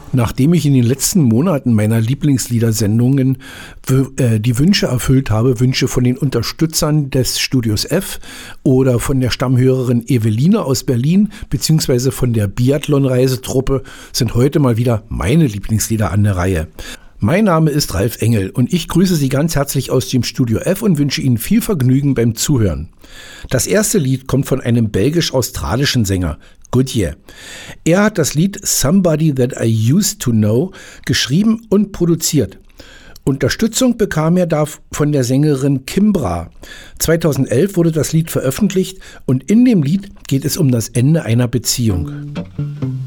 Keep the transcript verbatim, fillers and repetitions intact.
Nachdem ich in den letzten Monaten meiner Lieblingsliedersendungen äh, die Wünsche erfüllt habe, Wünsche von den Unterstützern des Studios F oder von der Stammhörerin Eveline aus Berlin beziehungsweise von der Biathlon-Reisetruppe, sind heute mal wieder meine Lieblingslieder an der Reihe. Mein Name ist Ralf Engel und ich grüße Sie ganz herzlich aus dem Studio F und wünsche Ihnen viel Vergnügen beim Zuhören. Das erste Lied kommt von einem belgisch-australischen Sänger, Gotye. Er hat das Lied Somebody That I Used to Know geschrieben und produziert. Unterstützung bekam er da von der Sängerin Kimbra. zweitausendelf wurde das Lied veröffentlicht und in dem Lied geht es um das Ende einer Beziehung.